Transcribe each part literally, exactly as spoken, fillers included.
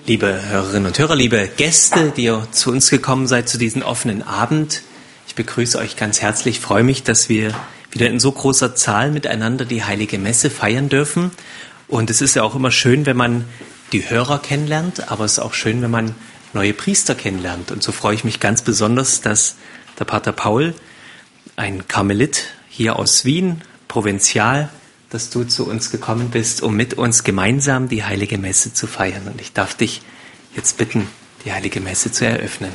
Liebe Hörerinnen und Hörer, liebe Gäste, die ihr zu uns gekommen seid zu diesem offenen Abend, ich begrüße euch ganz herzlich, freue mich, dass wir wieder in so großer Zahl miteinander die Heilige Messe feiern dürfen. Und es ist ja auch immer schön, wenn man die Hörer kennenlernt, aber es ist auch schön, wenn man neue Priester kennenlernt. Und so freue ich mich ganz besonders, dass der Pater Paul, ein Karmelit hier aus Wien, Provinzial, dass du zu uns gekommen bist, um mit uns gemeinsam die Heilige Messe zu feiern. Und ich darf dich jetzt bitten, die Heilige Messe zu eröffnen.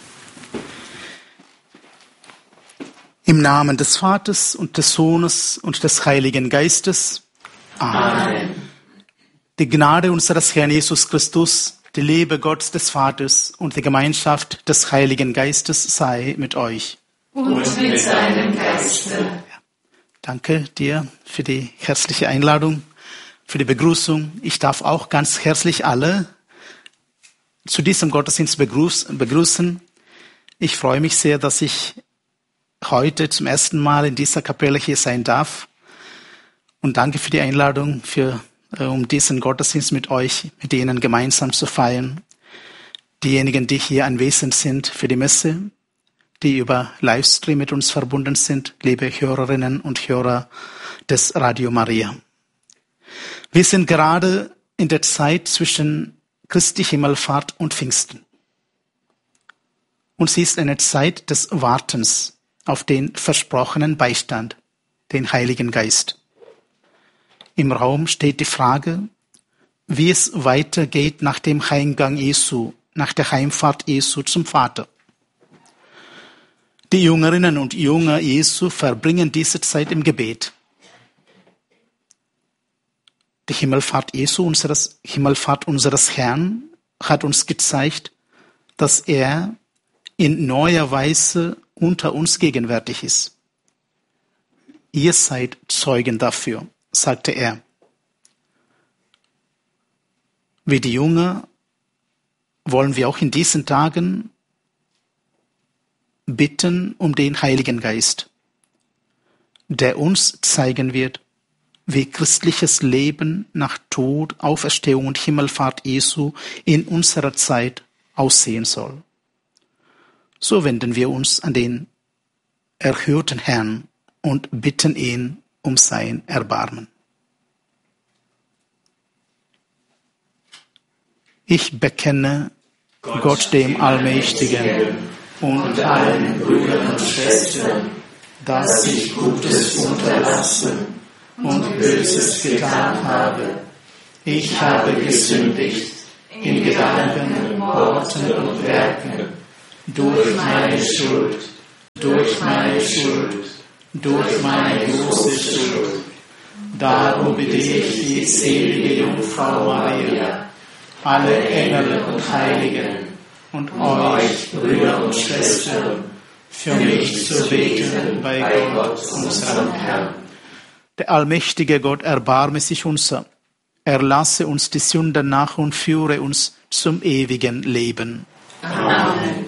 Im Namen des Vaters und des Sohnes und des Heiligen Geistes. Amen. Amen. Die Gnade unseres Herrn Jesus Christus, die Liebe Gottes des Vaters und die Gemeinschaft des Heiligen Geistes sei mit euch. Und mit seinem Geiste. Danke dir für die herzliche Einladung, für die Begrüßung. Ich darf auch ganz herzlich alle zu diesem Gottesdienst begrüßen. Ich freue mich sehr, dass ich heute zum ersten Mal in dieser Kapelle hier sein darf. Und danke für die Einladung, für, um diesen Gottesdienst mit euch, mit Ihnen gemeinsam zu feiern. Diejenigen, die hier anwesend sind für die Messe, die über Livestream mit uns verbunden sind, liebe Hörerinnen und Hörer des Radio Maria. Wir sind gerade in der Zeit zwischen Christi Himmelfahrt und Pfingsten. Und sie ist eine Zeit des Wartens auf den versprochenen Beistand, den Heiligen Geist. Im Raum steht die Frage, wie es weitergeht nach dem Heimgang Jesu, nach der Heimfahrt Jesu zum Vater. Die Jüngerinnen und Jünger Jesu verbringen diese Zeit im Gebet. Die Himmelfahrt Jesu, unseres, Himmelfahrt unseres Herrn, hat uns gezeigt, dass er in neuer Weise unter uns gegenwärtig ist. Ihr seid Zeugen dafür, sagte er. Wie die Jünger wollen wir auch in diesen Tagen bitten um den Heiligen Geist, der uns zeigen wird, wie christliches Leben nach Tod, Auferstehung und Himmelfahrt Jesu in unserer Zeit aussehen soll. So wenden wir uns an den erhörten Herrn und bitten ihn um sein Erbarmen. Ich bekenne Gott, Gott dem Allmächtigen und allen Brüdern und Schwestern, dass ich Gutes unterlassen und Böses getan habe. Ich habe gesündigt in Gedanken, Worten und Werken, durch meine Schuld, durch meine Schuld, durch meine große Schuld. Darum bitte ich die selige Jungfrau Maria, alle Engel und Heiligen, und euch, Brüder und Schwestern, für mich zu beten bei Gott, unserem Herrn. Der allmächtige Gott erbarme sich unser, erlasse uns die Sünden nach und führe uns zum ewigen Leben. Amen.